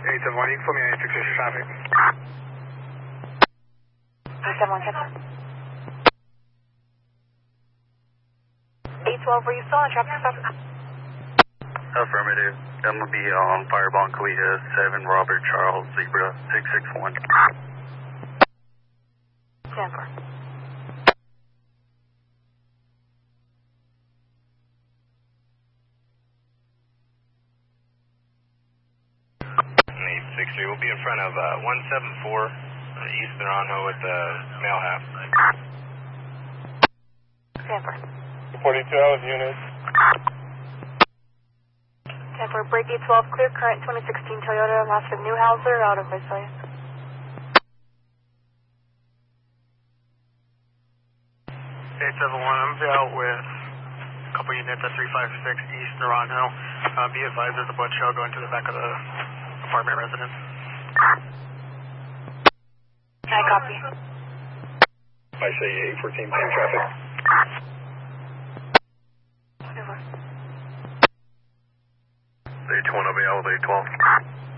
871, you can put me on 866 traffic. 8717. 812, were you still on traffic stop? Affirmative. I'm going to be on Fireball Kalita 7 Robert Charles Zebra 661. Stand for. We'll be in front of 174 East Naranjo at the mail half. Stand for. 42 out of units. Stand for. Break 812, clear current 2016 Toyota Mazda Newhauser out of Visalia. 871, I'm out with a couple units at 356 East Naranjo. Be advised there's a blood shell going to the back of the apartment residence. I copy. I say 814, same traffic. Over. 820, I'll be out with 812.